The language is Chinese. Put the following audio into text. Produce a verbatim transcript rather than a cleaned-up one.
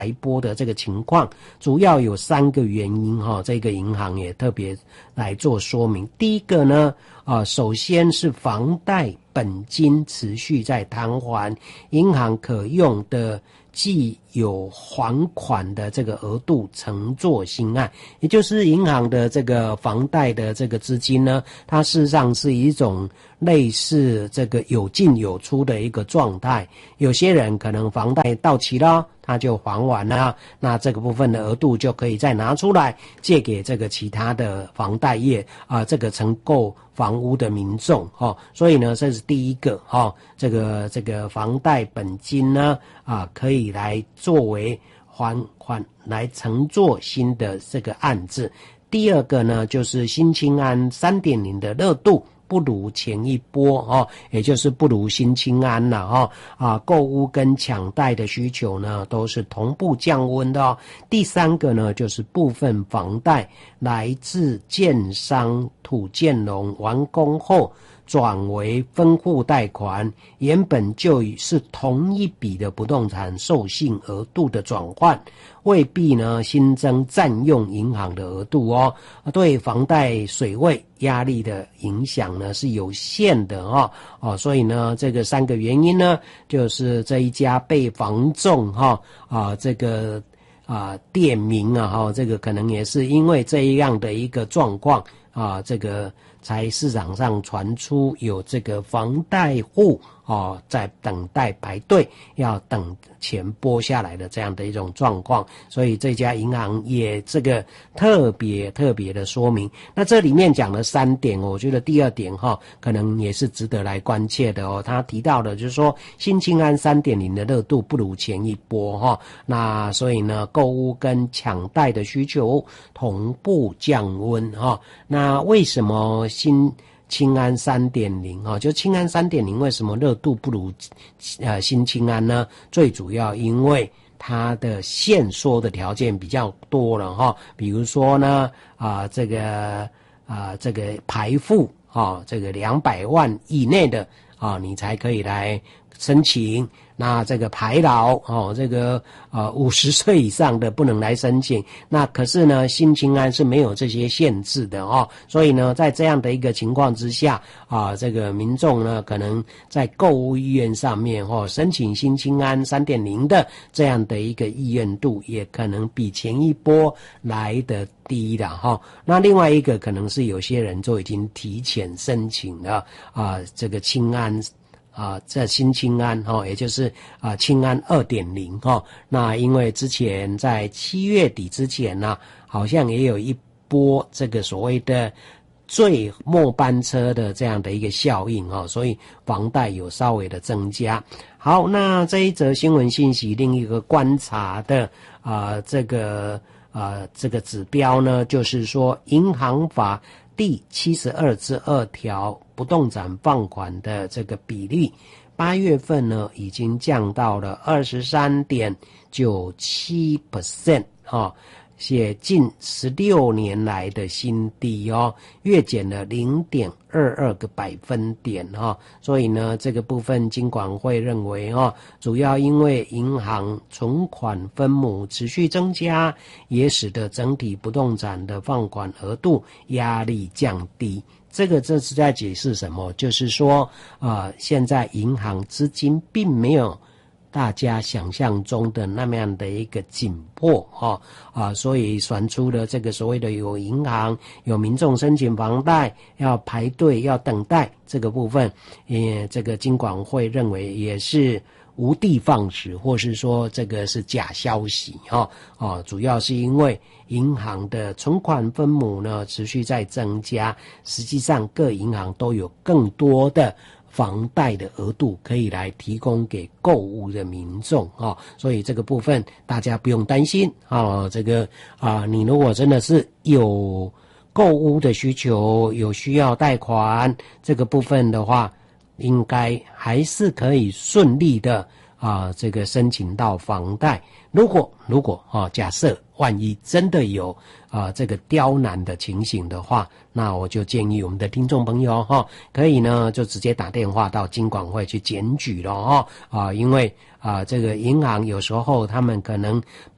台拨的这个情况，主要有三个原因哈，这个银行也特别来做说明。第一个呢，啊，首先是房贷本金持续在摊还，银行可用的既有还款的这个额度承做新案，也就是银行的这个房贷的这个资金呢，它事实上是一种类似这个有进有出的一个状态。有些人可能房贷到期了，他就还完了，那这个部分的额度就可以再拿出来借给这个其他的房贷业啊、呃，这个承购房屋的民众哦。所以呢，这是第一个哦，这个这个房贷本金呢啊，可以来作为还款来承做新的这个案子。第二个呢，就是新青安 三点零 的热度不如前一波哦，也就是不如新青安了哦啊，购屋跟抢贷的需求呢都是同步降温的哦。第三个呢，就是部分房贷来自建商土建融完工后转为分户贷款，原本就是同一笔的不动产授信额度的转换，未必呢新增占用银行的额度哦，对房贷水位压力的影响呢是有限的哦哦，所以呢这个三个原因呢，就是这一家被房仲哈啊这个啊店名啊哈，这个可能也是因为这样的一个状况啊，这个才市场上传出有这个房贷户哦，在等待排队要等钱拨下来的这样的一种状况，所以这家银行也这个特别特别的说明。那这里面讲了三点，我觉得第二点哈、哦，可能也是值得来关切的哦。他提到的就是说，新青安 三点零 的热度不如前一波哈、哦，那所以呢，购屋跟抢贷的需求同步降温哈、哦。那为什么新青安 三点零 啊，就青安 三点零 为什么热度不如呃新青安呢？最主要因为它的限缩的条件比较多了哈，比如说呢啊、呃、这个啊、呃、这个排富啊，这个两百万以内的啊，你才可以来申请。那这个排老哦，这个呃五十岁以上的不能来申请。那可是呢，新青安是没有这些限制的哦，所以呢，在这样的一个情况之下啊，这个民众呢，可能在购物意愿上面哦，申请新青安 三点零 的这样的一个意愿度，也可能比前一波来得低的哈、哦。那另外一个可能是有些人就已经提前申请了啊，这个青安。啊，这新青安哈、哦，也就是啊青安 二点零 哈。那因为之前在七月底之前呢、啊，好像也有一波这个所谓的最末班车的这样的一个效应哈、哦，所以房贷有稍微的增加。好，那这一则新闻信息，另一个观察的啊这个啊这个指标呢，就是说银行法第七十二之二条不动产放款的这个比例，八月份呢已经降到了 百分之二十三点九七 啊，写近十六年来的新低哦，月减了 零点二二个百分点哦。所以呢，这个部分金管会认为哦，主要因为银行存款分母持续增加，也使得整体不动产的放款额度压力降低。这个这是在解释什么？就是说啊、呃，现在银行资金并没有大家想象中的那么样的一个紧迫哈啊，所以传出了这个所谓的有银行有民众申请房贷要排队要等待这个部分，呃，这个金管会认为也是无的放矢，或是说这个是假消息哈啊，主要是因为银行的存款分母呢持续在增加，实际上各银行都有更多的房贷的额度可以来提供给购物的民众啊、哦，所以这个部分大家不用担心啊、哦。这个啊，你如果真的是有购物的需求，有需要贷款这个部分的话，应该还是可以顺利的啊，这个申请到房贷。如果如果啊，假设万一真的有啊这个刁难的情形的话，那我就建议我们的听众朋友哈，可以呢就直接打电话到金管会去检举了哈啊，因为啊这个银行有时候他们可能